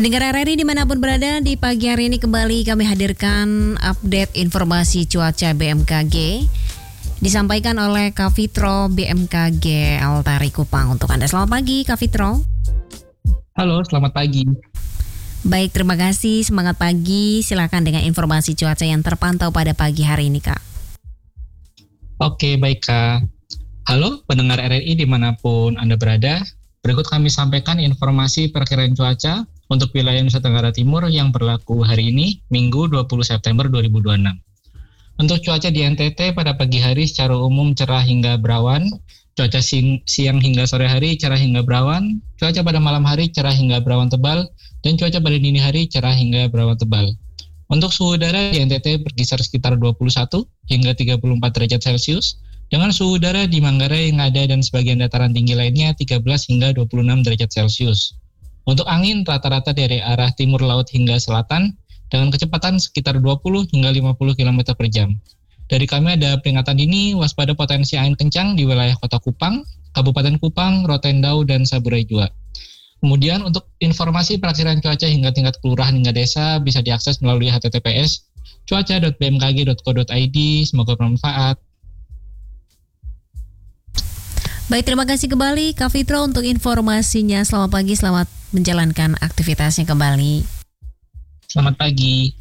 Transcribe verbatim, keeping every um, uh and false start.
Pendengar R R I dimanapun berada, di pagi hari ini kembali kami hadirkan update informasi cuaca B M K G disampaikan oleh Kak Fitro B M K G Altari Kupang untuk Anda. Selamat pagi Kak Fitro. Halo, selamat pagi. Baik, terima kasih. Semangat pagi. Silakan dengan informasi cuaca yang terpantau pada pagi hari ini, Kak. Oke, baik Kak. Halo pendengar R R I dimanapun Anda berada. Berikut kami sampaikan informasi perkiraan cuaca untuk wilayah Nusa Tenggara Timur yang berlaku hari ini, Minggu dua puluh September dua ribu dua puluh enam. Untuk cuaca di N T T pada pagi hari secara umum cerah hingga berawan, cuaca siang hingga sore hari cerah hingga berawan, cuaca pada malam hari cerah hingga berawan tebal, dan cuaca pada dini hari cerah hingga berawan tebal. Untuk suhu udara di N T T berkisar sekitar dua puluh satu hingga tiga puluh empat derajat Celcius, dengan suhu udara di Manggarai, Ngada, dan sebagian dataran tinggi lainnya tiga belas hingga dua puluh enam derajat Celcius. Untuk angin rata-rata dari arah timur laut hingga selatan dengan kecepatan sekitar dua puluh hingga lima puluh kilometer per jam. Dari kami ada peringatan dini waspada potensi angin kencang di wilayah Kota Kupang, Kabupaten Kupang, Rotendau, dan Saburai Jua. Kemudian untuk informasi perakiraan cuaca hingga tingkat kelurahan hingga desa bisa diakses melalui h t t p s cuaca dot b m k g dot co dot i d. Semoga bermanfaat. Baik, terima kasih kembali Kak Fitro untuk informasinya. Selamat pagi, selamat menjalankan aktivitasnya kembali. Selamat pagi.